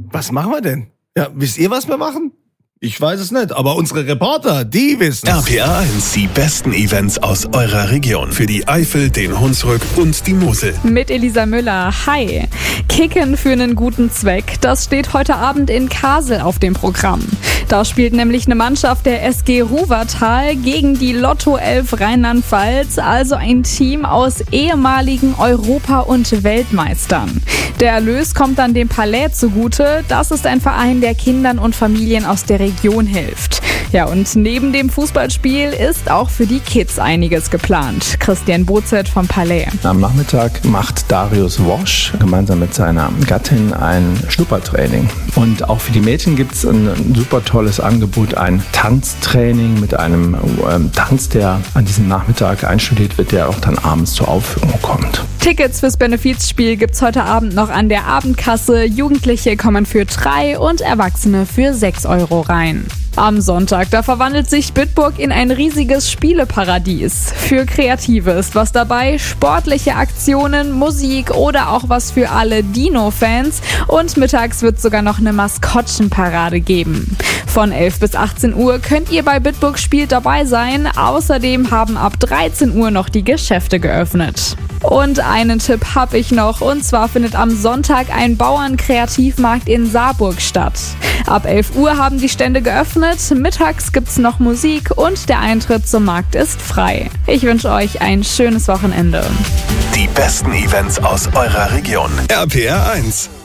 Was machen wir denn? Ja, wisst ihr, was wir machen? Ich weiß es nicht, aber unsere Reporter, die wissen. RPR 1, die besten Events aus eurer Region. Für die Eifel, den Hunsrück und die Mosel. Mit Elisa Müller. Hi. Kicken für einen guten Zweck. Das steht heute Abend in Kassel auf dem Programm. Da spielt nämlich eine Mannschaft der SG Ruwertal gegen die Lotto 11 Rheinland-Pfalz, also ein Team aus ehemaligen Europa- und Weltmeistern. Der Erlös kommt dann dem Palais zugute. Das ist ein Verein, der Kindern und Familien aus der Region hilft. Ja, und neben dem Fußballspiel ist auch für die Kids einiges geplant. Christian Bozet vom Palais. Am Nachmittag macht Darius Wosch gemeinsam mit seiner Gattin ein Schnuppertraining. Und auch für die Mädchen gibt es ein super tolles Angebot, ein Tanztraining mit einem Tanz, der an diesem Nachmittag einstudiert wird, der auch dann abends zur Aufführung kommt. Tickets fürs Benefizspiel gibt's heute Abend noch an der Abendkasse. Jugendliche kommen für 3 und Erwachsene für 6 Euro rein. Am Sonntag, da verwandelt sich Bitburg in ein riesiges Spieleparadies. Für Kreative ist was dabei, sportliche Aktionen, Musik oder auch was für alle Dino-Fans. Und mittags wird sogar noch eine Maskottchenparade geben. Von 11 bis 18 Uhr könnt ihr bei Bitburg Spielt dabei sein. Außerdem haben ab 13 Uhr noch die Geschäfte geöffnet. Und einen Tipp habe ich noch, und zwar findet am Sonntag ein Bauernkreativmarkt in Saarburg statt. Ab 11 Uhr haben die Stände geöffnet, mittags gibt's noch Musik und der Eintritt zum Markt ist frei. Ich wünsche euch ein schönes Wochenende. Die besten Events aus eurer Region. RPR 1.